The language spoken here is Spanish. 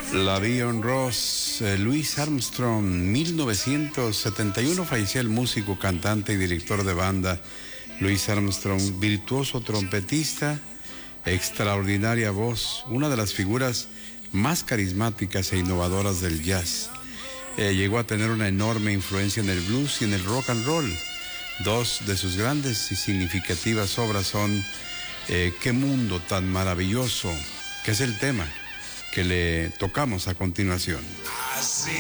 L'Avion Rose, Louis Armstrong, 1971 falleció el músico, cantante y director de banda Louis Armstrong, virtuoso trompetista, extraordinaria voz, una de las figuras más carismáticas e innovadoras del jazz. Llegó a tener una enorme influencia en el blues y en el rock and roll. Dos de sus grandes y significativas obras son Qué mundo tan maravilloso, que es el tema que le tocamos a continuación. I see